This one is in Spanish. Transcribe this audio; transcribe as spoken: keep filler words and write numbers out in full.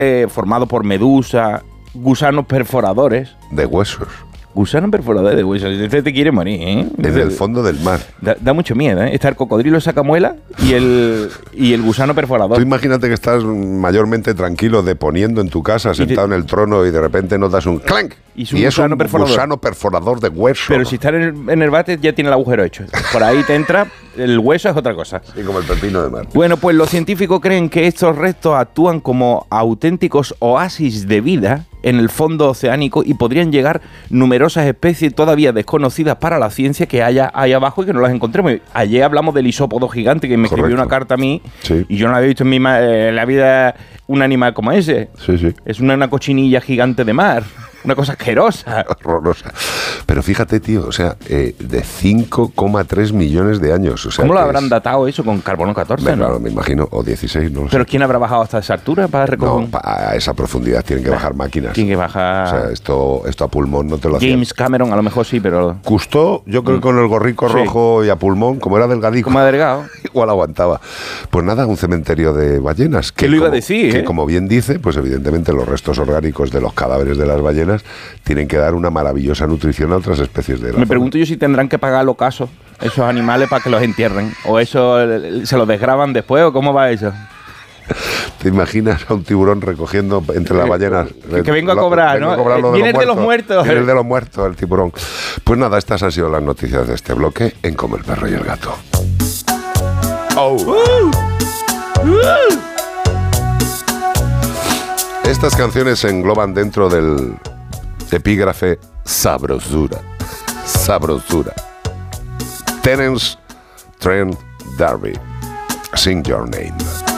eh, formado por medusas, gusanos perforadores. De huesos. Gusano perforador de huesos. Este te quiere morir, ¿eh? Desde el fondo del mar. Da, da mucho miedo, ¿eh? Está el cocodrilo sacamuela y el, y el gusano perforador. Tú imagínate que estás mayormente tranquilo deponiendo en tu casa, sentado te, en el trono, y de repente notas un clank. Y, y es un perforador. Gusano perforador de hueso. Pero si está en el, en el bate ya tiene el agujero hecho. Por ahí te entra, el hueso es otra cosa. Sí, como el pepino de mar. Bueno, pues los científicos creen que estos restos actúan como auténticos oasis de vida en el fondo oceánico y podrían llegar numerosas especies todavía desconocidas para la ciencia que haya ahí abajo y que no las encontremos. Ayer hablamos del isópodo gigante que me Correcto. escribió una carta a mí sí. y yo no había visto en mi ma- en la vida un animal como ese. Sí, sí. Es una, una cochinilla gigante de mar. Una cosa asquerosa. Horrorosa. Pero fíjate, tío, o sea, eh, de cinco coma tres millones de años. O sea, ¿cómo lo habrán es... datado eso con carbono catorce? Bueno, ¿no? me imagino, o dieciséis, no lo ¿Pero sé. quién habrá bajado hasta esa altura para recoger? No, a esa profundidad tienen que bajar máquinas. Tienen que bajar... O sea, esto, esto a pulmón no te lo hacían. James Cameron a lo mejor sí, pero... Cousteau, yo creo que con el gorrico sí. rojo y a pulmón, como era delgadico. Como delgado. Igual aguantaba. Pues nada, un cementerio de ballenas. Que ¿Qué lo iba como, a decir? Que ¿eh? como bien dice, pues evidentemente los restos orgánicos de los cadáveres de las ballenas tienen que dar una maravillosa nutrición a otras especies de la Me zona. Pregunto yo si tendrán que pagar el ocaso esos animales para que los entierren. ¿O eso se los desgraban después o cómo va eso? ¿Te imaginas a un tiburón recogiendo entre las ballenas? Que, que vengo a cobrar, lo, ¿no? Vengo a cobrar Viene de los muertos. Viene de los muertos, el tiburón. Pues nada, estas han sido las noticias de este bloque en Como el perro y el gato. Oh. Uh. Uh. Estas canciones se engloban dentro del epígrafe sabrosura. Sabrosura. Terence Trent D'Arby. Sing Your Name.